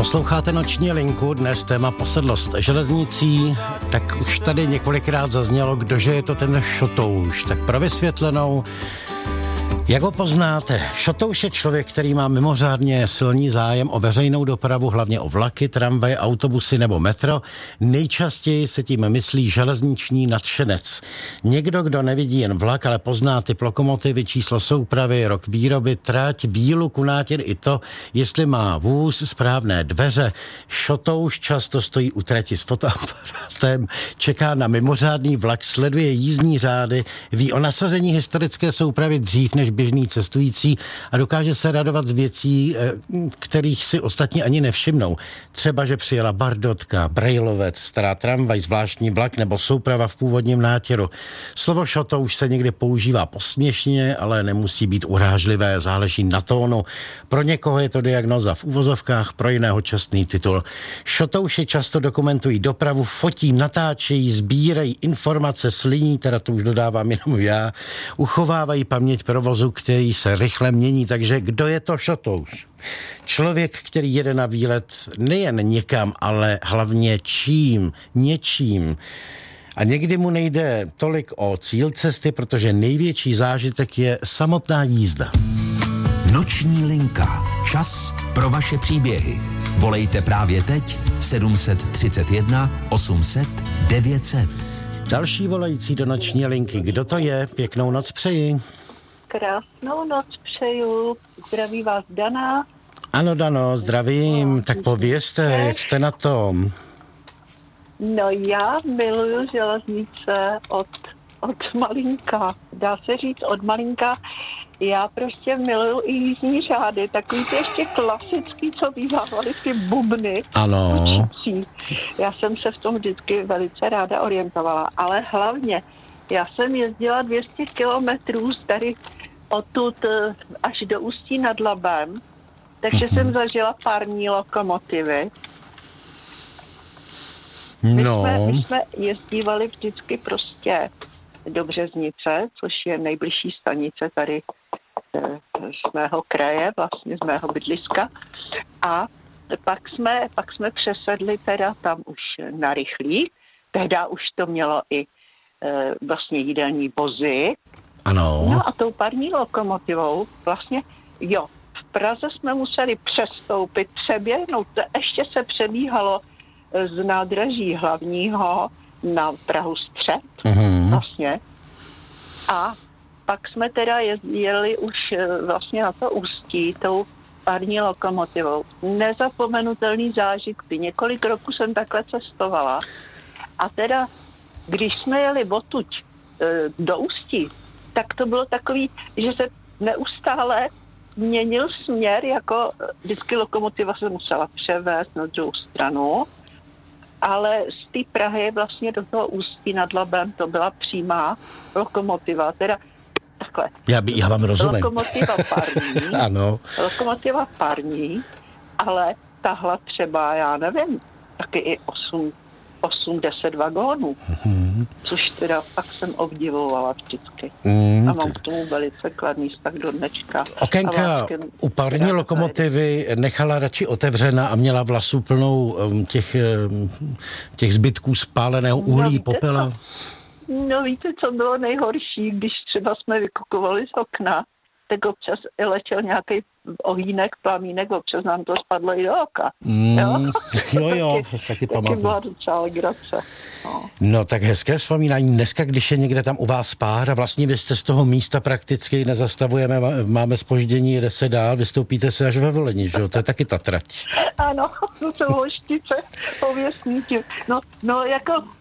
Posloucháte Noční linku, dnes téma posedlost železnicí. Tak už tady několikrát zaznělo, kdože je to ten šotouš. Tak pro vysvětlenou, jak ho poznáte? Šotouš je člověk, který má mimořádně silný zájem o veřejnou dopravu, hlavně o vlaky, tramvaje, autobusy nebo metro. Nejčastěji se tím myslí železniční nadšenec. Někdo, kdo nevidí jen vlak, ale pozná typ lokomotivy, číslo soupravy, rok výroby, trať, výluku nátěr i to, jestli má vůz, správné dveře. Šotouš často stojí u trati s fotoaparatem, čeká na mimořádný vlak, sleduje jízdní řády, ví o nasazení historické soupravy dřív než běžný cestující a dokáže se radovat z věcí, kterých si ostatní ani nevšimnou. Třeba, že přijela Bardotka, Brejlovec, stará tramvaj, zvláštní vlak nebo souprava v původním nátěru. Slovo šotouš se někdy používá posměšně, ale nemusí být urážlivé, záleží na tónu. Pro někoho je to diagnóza v uvozovkách, pro jiného čestný titul. Šotouši často dokumentují dopravu, fotí, natáčejí, sbírají informace, sliní, teda to už dodávám jenom já, uchovávají paměť provozu, který se rychle mění. Takže kdo je to šotouš? Člověk, který jede na výlet nejen někam, ale hlavně něčím. A někdy mu nejde tolik o cíl cesty, protože největší zážitek je samotná jízda. Noční linka. Čas pro vaše příběhy. Volejte právě teď 731 800 900. Další volající do Noční linky. Kdo to je? Pěknou noc přeji. Krásnou noc přeju. Zdraví vás Dana. Ano, Dano, zdravím. Tak povězte, jak jste na tom? No já miluju železnice od malinka. Dá se říct od malinka. Já prostě miluju i jízdní řády. Takový ty ještě klasický, co bývávaly ty bubny. Ano. Učící. Já jsem se v tom vždycky velice ráda orientovala. Ale hlavně, já jsem jezdila 200 kilometrů tady odtud až do Ústí nad Labem. Takže jsem zažila parní lokomotivy. My jsme jezdívali vždycky prostě do Březnice, což je nejbližší stanice tady z mého kraje, vlastně z mého bydliska. A pak jsme přesedli teda tam už na rychlík. Tehda už to mělo i vlastně jídelní vozy. Ano. No a tou parní lokomotivou vlastně, v Praze jsme museli přestoupit, přeběhnout, ještě se přebíhalo z nádraží hlavního na Prahu střed, vlastně. A pak jsme teda jeli už vlastně na to Ústí tou parní lokomotivou. Nezapomenutelný zážitky. Několik roků jsem takhle cestovala. A teda, když jsme jeli odtud do Ústí, tak to bylo takový, že se neustále měnil směr, jako vždycky lokomotiva se musela převést na druhou stranu, ale z té Prahy vlastně do toho Ústí nad Labem to byla přímá lokomotiva, teda takhle. Já vám rozumím. Lokomotiva parní. Ano. Lokomotiva parní, ale tahla třeba, já nevím, taky i 8-10 vagónů, což teda pak jsem obdivovala vždycky. A mám k tomu velice kladný vztah do dneška. Okénka u parní lokomotivy nechala radši otevřena a měla vlasu plnou těch zbytků spáleného uhlí, popela. No víte, co bylo nejhorší, když třeba jsme vykukovali z okna, tak občas letěl nějaký ohýnek, plamínek, občas nám to spadlo i do oka. Jo, taky pamatuju. Taky byla docela legrace. No tak hezké vzpomínání. Dneska, když je někde tam u vás pár a vlastně vy jste z toho místa prakticky nezastavujeme, máme zpoždění, jede se dál, vystoupíte se až ve Voleni, že jo? To je taky ta trať. Ano, to jsou Hoštice, pověstníky. No jako